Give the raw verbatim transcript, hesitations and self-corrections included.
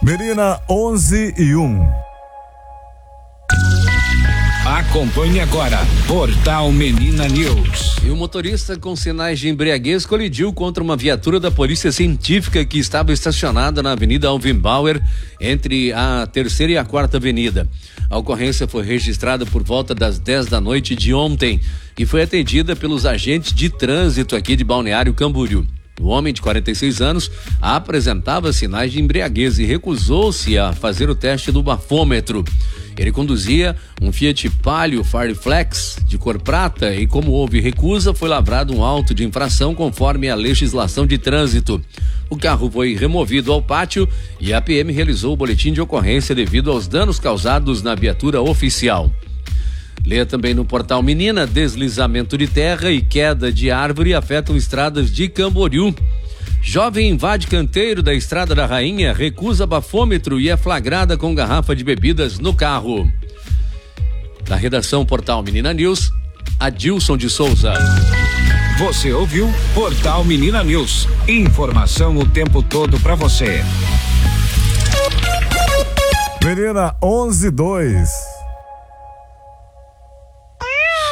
Menina onze e um. Acompanhe agora Portal Menina News. E o motorista com sinais de embriaguez colidiu contra uma viatura da Polícia Científica que estava estacionada na Avenida Alvin Bauer, entre a terceira e a quarta avenida. A ocorrência foi registrada por volta das dez da noite de ontem e foi atendida pelos agentes de trânsito aqui de Balneário Camboriú. O homem de quarenta e seis anos apresentava sinais de embriaguez e recusou-se a fazer o teste do bafômetro. Ele conduzia um Fiat Palio Farflex de cor prata e, como houve recusa, foi lavrado um auto de infração conforme a legislação de trânsito. O carro foi removido ao pátio e a P M realizou o boletim de ocorrência devido aos danos causados na viatura oficial. Leia também no portal Menina: deslizamento de terra e queda de árvore afetam estradas de Camboriú. Jovem invade canteiro da Estrada da Rainha, recusa bafômetro e é flagrada com garrafa de bebidas no carro. Da redação Portal Menina News, Adilson de Souza. Você ouviu Portal Menina News. Informação o tempo todo pra você. Menina onze e dois.